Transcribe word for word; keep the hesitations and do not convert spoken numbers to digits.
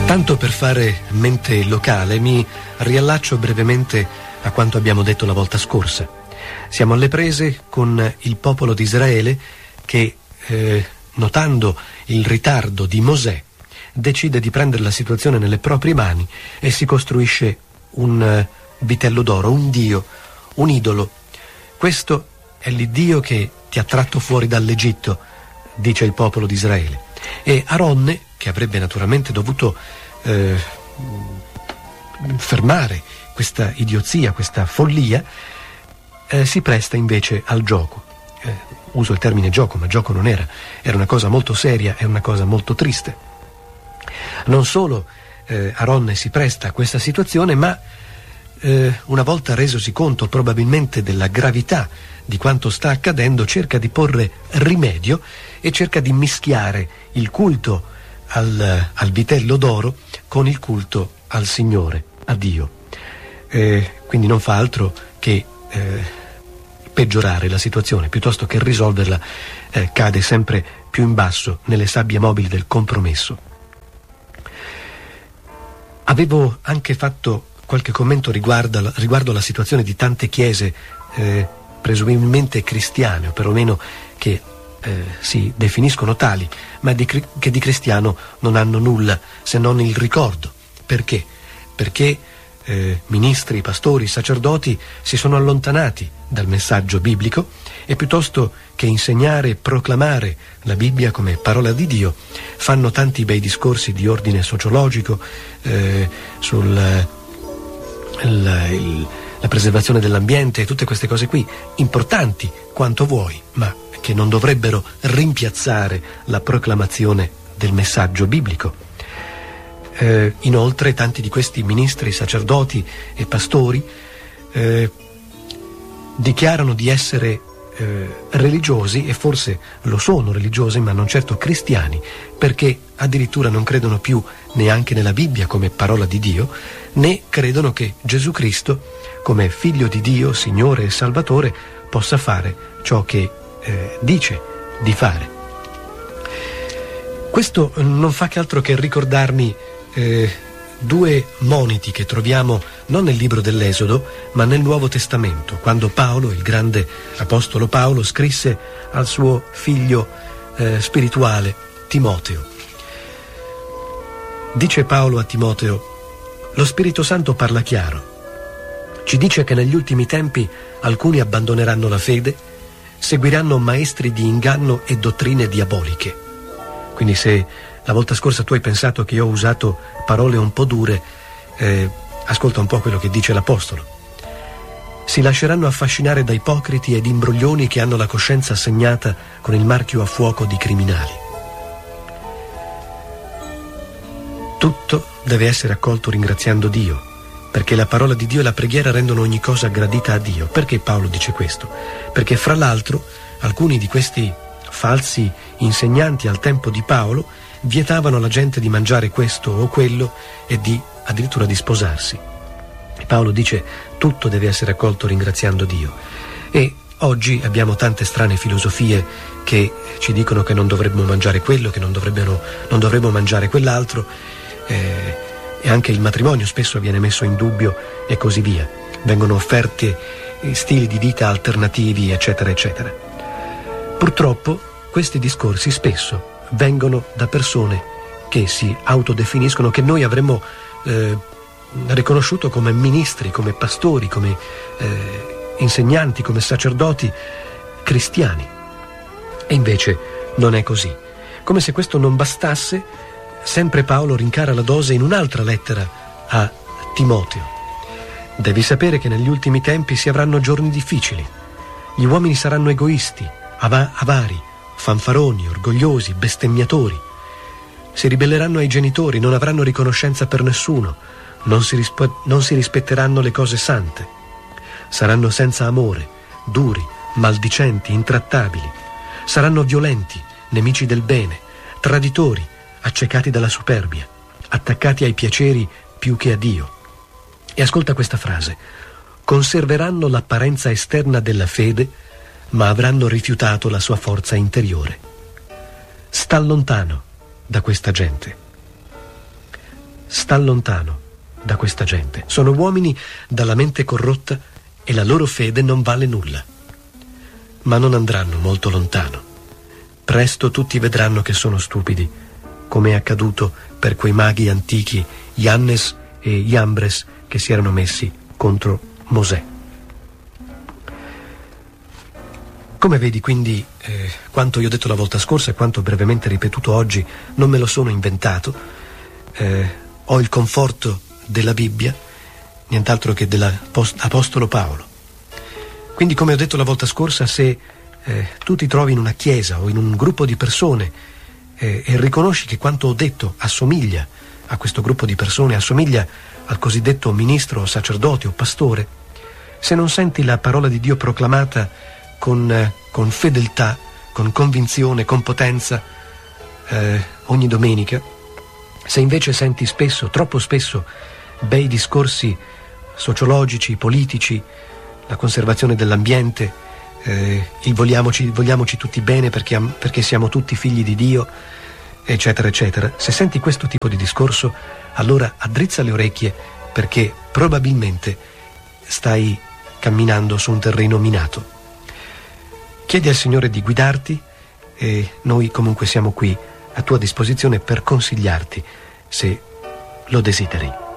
Tanto per fare mente locale, mi riallaccio brevemente a quanto abbiamo detto la volta scorsa. Siamo alle prese con il popolo di Israele che, eh, notando il ritardo di Mosè, decide di prendere la situazione nelle proprie mani e si costruisce un uh, vitello d'oro, un dio, un idolo. Questo è l'Iddio che ti ha tratto fuori dall'Egitto, dice il popolo di Israele. E Aronne, che avrebbe naturalmente dovuto eh, fermare questa idiozia, questa follia, eh, si presta invece al gioco. Eh, uso il termine gioco, ma gioco non era, era una cosa molto seria e una cosa molto triste. Non solo eh, Aronne si presta a questa situazione, ma eh, una volta resosi conto probabilmente della gravità di quanto sta accadendo, cerca di porre rimedio e cerca di mischiare il culto al, al vitello d'oro con il culto al Signore, a Dio. Eh, quindi non fa altro che eh, peggiorare la situazione, piuttosto che risolverla, eh, cade sempre più in basso nelle sabbie mobili del compromesso. Avevo anche fatto qualche commento riguardo, riguardo alla situazione di tante chiese eh, presumibilmente cristiane, o perlomeno che eh, si definiscono tali, ma di, che di cristiano non hanno nulla se non il ricordo. Perché? Perché eh, ministri, pastori, sacerdoti si sono allontanati dal messaggio biblico e piuttosto che insegnare e proclamare la Bibbia come parola di Dio, fanno tanti bei discorsi di ordine sociologico eh, sul il, il, la preservazione dell'ambiente e tutte queste cose qui, importanti quanto vuoi, ma che non dovrebbero rimpiazzare la proclamazione del messaggio biblico. Eh, inoltre tanti di questi ministri, sacerdoti e pastori eh, dichiarano di essere eh, religiosi, e forse lo sono religiosi, ma non certo cristiani, perché addirittura non credono più neanche nella Bibbia come parola di Dio, né credono che Gesù Cristo, come figlio di Dio, Signore e Salvatore, possa fare ciò che eh, dice di fare. Questo non fa che altro che ricordarmi eh, due moniti che troviamo non nel libro dell'Esodo, ma nel Nuovo Testamento, quando Paolo, il grande apostolo Paolo, scrisse al suo figlio eh, spirituale Timoteo. Dice Paolo a Timoteo: lo Spirito Santo parla chiaro. Ci dice che negli ultimi tempi alcuni abbandoneranno la fede, seguiranno maestri di inganno e dottrine diaboliche. Quindi se la volta scorsa tu hai pensato che io ho usato parole un po' dure, eh, ascolta un po' quello che dice l'Apostolo. Si lasceranno affascinare da ipocriti ed imbroglioni che hanno la coscienza segnata con il marchio a fuoco di criminali. Tutto deve essere accolto ringraziando Dio, perché la parola di Dio e la preghiera rendono ogni cosa gradita a Dio. Perché Paolo dice questo? Perché fra l'altro alcuni di questi falsi insegnanti al tempo di Paolo vietavano alla gente di mangiare questo o quello e di addirittura di sposarsi. E Paolo dice: tutto deve essere accolto ringraziando Dio. E oggi abbiamo tante strane filosofie che ci dicono che non dovremmo mangiare quello, che non dovremmo, non dovremmo mangiare quell'altro, eh, e anche il matrimonio spesso viene messo in dubbio e così via. Vengono offerti stili di vita alternativi, eccetera, eccetera. Purtroppo questi discorsi spesso vengono da persone che si autodefiniscono, che noi avremmo eh, riconosciuto come ministri, come pastori, come eh, insegnanti, come sacerdoti cristiani. E invece non è così. Come se questo non bastasse, sempre Paolo rincara la dose in un'altra lettera a Timoteo. Devi sapere che negli ultimi tempi si avranno giorni difficili. Gli uomini saranno egoisti, av- avari, fanfaroni, orgogliosi, bestemmiatori. Si ribelleranno ai genitori, non avranno riconoscenza per nessuno, non si, rispe- non si rispetteranno le cose sante. Saranno senza amore, duri, maldicenti, intrattabili. Saranno violenti, nemici del bene, traditori, accecati dalla superbia, attaccati ai piaceri più che a Dio. E ascolta questa frase: conserveranno l'apparenza esterna della fede, ma avranno rifiutato la sua forza interiore. Sta lontano da questa gente. sta lontano da questa gente. Sono uomini dalla mente corrotta e la loro fede non vale nulla. Ma non andranno molto lontano. Presto tutti vedranno che sono stupidi, come è accaduto per quei maghi antichi, Iannes e Iambres, che si erano messi contro Mosè. Come vedi, quindi, eh, quanto io ho detto la volta scorsa e quanto brevemente ripetuto oggi, non me lo sono inventato. Eh, ho il conforto della Bibbia, nient'altro che dell'Apostolo Paolo. Quindi, come ho detto la volta scorsa, se eh, tu ti trovi in una chiesa o in un gruppo di persone eh, e riconosci che quanto ho detto assomiglia a questo gruppo di persone, assomiglia al cosiddetto ministro, sacerdote o pastore, se non senti la parola di Dio proclamata con, eh, con fedeltà, con convinzione, con potenza eh, ogni domenica, se invece senti spesso, troppo spesso, bei discorsi sociologici, politici, la conservazione dell'ambiente, eh, il vogliamoci, vogliamoci tutti bene perché, perché siamo tutti figli di Dio, eccetera, eccetera, se senti questo tipo di discorso, allora addrizza le orecchie, perché probabilmente stai camminando su un terreno minato. Chiedi al Signore di guidarti e noi comunque siamo qui a tua disposizione per consigliarti se lo desideri.